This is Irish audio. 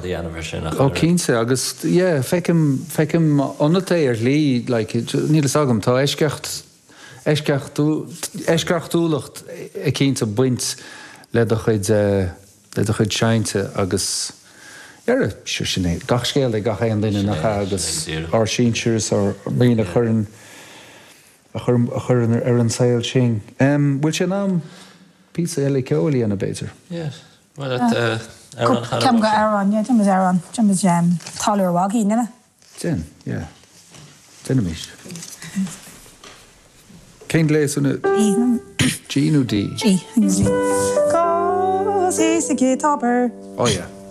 the anniversary nach. Ó cínsa agus feiceim onatéir lí níl agam tá éisceachtúlacht cínta buint le a chuid seinte agus siú sinné gach scéal gach éon duine nach agus ar sínsúrs ar mí a churann ar an saoil sin. Bhfuil sé ná pizza eile ceolaí ana béidir? Yes. Well, Aaron Cem go Aaron, yeah, Jim Aaron. Jim is taller waggy, nina. Jen, yeah. Dynamisch. Kein lees on it. G no D. G. Cause he's a guitar. Oh yeah.